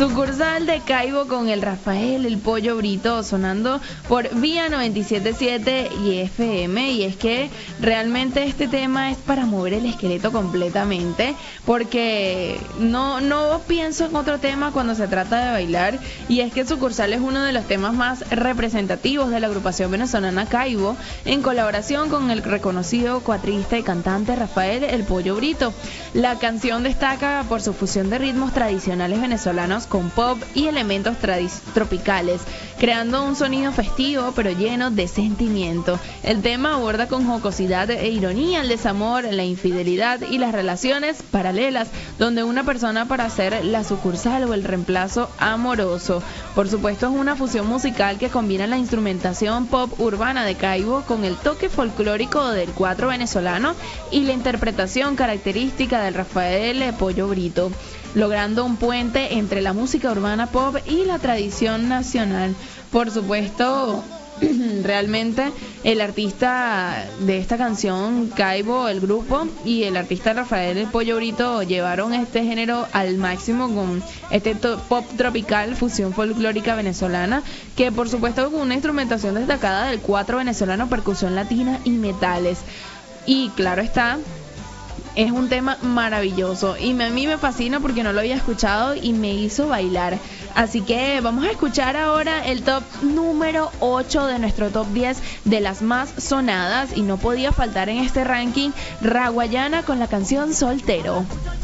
Sucursal de Caibo con el Rafael, el Pollo Brito, sonando por Vía 97.7 y FM. Y es que realmente este tema es para mover el esqueleto completamente, porque no pienso en otro tema cuando se trata de bailar. Y es que Sucursal es uno de los temas más representativos de la agrupación venezolana Caibo, en colaboración con el reconocido cuatrista y cantante Rafael, el Pollo Brito. La canción destaca por su fusión de ritmos tradicionales venezolanos con pop y elementos tropicales, creando un sonido festivo pero lleno de sentimiento. El tema aborda con jocosidad e ironía el desamor, la infidelidad y las relaciones paralelas, donde una persona para ser la sucursal o el reemplazo amoroso. Por supuesto, es una fusión musical que combina la instrumentación pop urbana de Caibo con el toque folclórico del cuatro venezolano y la interpretación característica del Rafael Pollo Brito, logrando un puente entre la música urbana pop y la tradición nacional. Por supuesto, realmente el artista de esta canción, Caibo, el grupo, y el artista Rafael el Pollo Brito llevaron este género al máximo con este pop tropical, fusión folclórica venezolana, que por supuesto con una instrumentación destacada del cuatro venezolano, percusión latina y metales. Y claro está, es un tema maravilloso y a mí me fascina porque no lo había escuchado y me hizo bailar. Así que vamos a escuchar ahora el top número 8 de nuestro top 10 de las más sonadas, y no podía faltar en este ranking Raguayana con la canción Soltero.